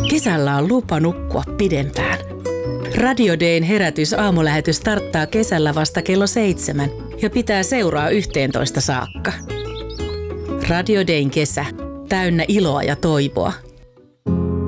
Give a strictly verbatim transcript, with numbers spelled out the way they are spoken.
Kesällä on lupa nukkua pidempään. Radio Dayn herätys aamulähetys starttaa kesällä vasta kello seitsemän ja pitää seuraa yhteentoista saakka. Radio Dayn kesä, täynnä iloa ja toivoa.